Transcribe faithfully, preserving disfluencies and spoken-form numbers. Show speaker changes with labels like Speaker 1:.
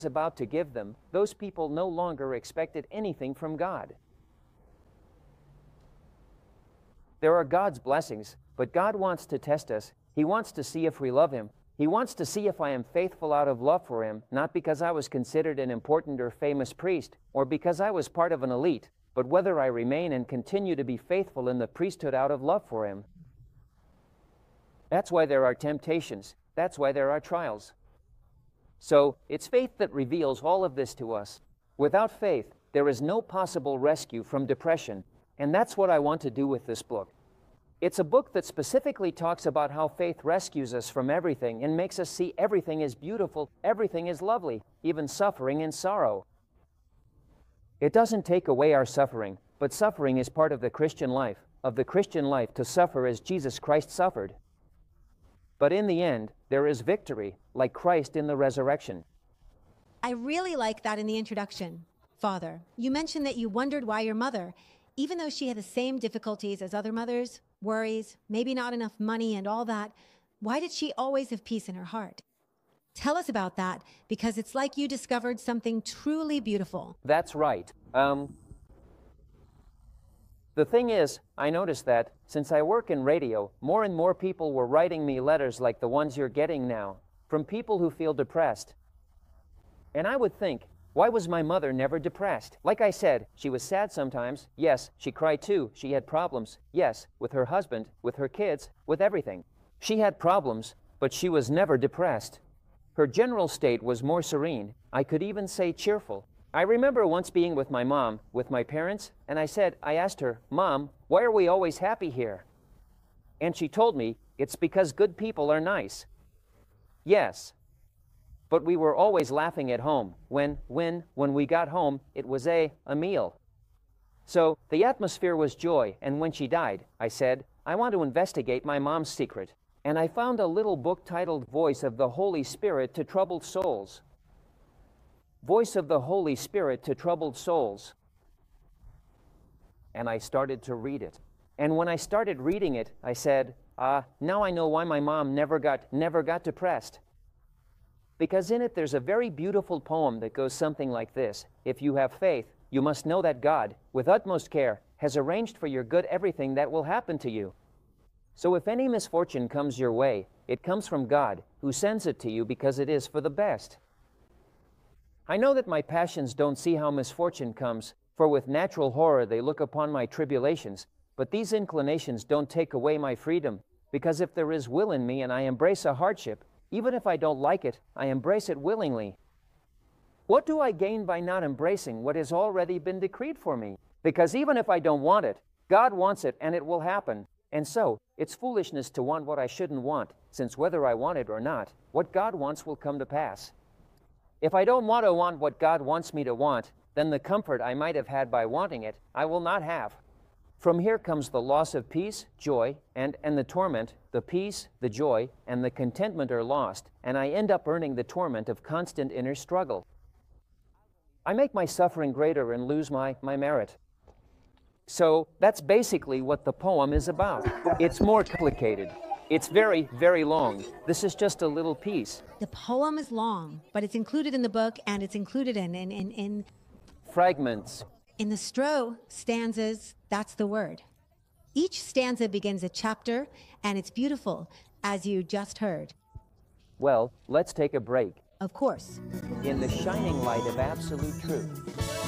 Speaker 1: about to give them, those people no longer expected anything from God. There are God's blessings, but God wants to test us. He wants to see if we love Him. He wants to see if I am faithful out of love for Him, not because I was considered an important or famous priest, or because I was part of an elite, but whether I remain and continue to be faithful in the priesthood out of love for Him. That's why there are temptations. That's why there are trials. So, it's faith that reveals all of this to us. Without faith, there is no possible rescue from depression, and that's what I want to do with this book. It's a book that specifically talks about how faith rescues us from everything and makes us see everything is beautiful, everything is lovely, even suffering and sorrow. It doesn't take away our suffering, but suffering is part of the Christian life, of the Christian life to suffer as Jesus Christ suffered. But in the end, there is victory, like Christ in the resurrection.
Speaker 2: I really like that in the introduction, Father. You mentioned that you wondered why your mother, even though she had the same difficulties as other mothers, worries, maybe not enough money and all that, why did she always have peace in her heart? Tell us about that, because it's like you discovered something truly beautiful.
Speaker 1: That's right. Um, the thing is, I noticed that, since I work in radio, more and more people were writing me letters like the ones you're getting now, from people who feel depressed. And I would think, why was my mother never depressed? Like I said, she was sad sometimes. Yes, she cried too. She had problems. Yes, with her husband, with her kids, with everything. She had problems, but she was never depressed. Her general state was more serene. I could even say cheerful. I remember once being with my mom, with my parents, and I said, I asked her, Mom, why are we always happy here? And she told me, it's because good people are nice. Yes. But we were always laughing at home. When, when, when we got home, it was a, a meal. So, the atmosphere was joy, and when she died, I said, I want to investigate my mom's secret. And I found a little book titled Voice of the Holy Spirit to Troubled Souls. Voice of the Holy Spirit to Troubled Souls. And I started to read it. And when I started reading it, I said, ah, now I know why my mom never got, never got depressed. Because in it there's a very beautiful poem that goes something like this. If you have faith, you must know that God, with utmost care, has arranged for your good everything that will happen to you. So if any misfortune comes your way, it comes from God, who sends it to you because it is for the best. I know that my passions don't see how misfortune comes, for with natural horror they look upon my tribulations, but these inclinations don't take away my freedom, because if there is will in me and I embrace a hardship, even if I don't like it, I embrace it willingly. What do I gain by not embracing what has already been decreed for me? Because even if I don't want it, God wants it and it will happen. And so, it's foolishness to want what I shouldn't want, since whether I want it or not, what God wants will come to pass. If I don't want to want what God wants me to want, then the comfort I might have had by wanting it, I will not have. From here comes the loss of peace, joy, and, and the torment. The peace, the joy, and the contentment are lost, and I end up earning the torment of constant inner struggle. I make my suffering greater and lose my, my merit. So that's basically what the poem is about. It's more complicated. It's very, very long. This is just a little piece.
Speaker 2: The poem is long, but it's included in the book, and it's included in, in, in, in
Speaker 1: fragments.
Speaker 2: In the Stroh stanzas, that's the word. Each stanza begins a chapter, and it's beautiful, as you just heard.
Speaker 1: Well, let's take a break.
Speaker 2: Of course.
Speaker 1: In the shining light of absolute truth.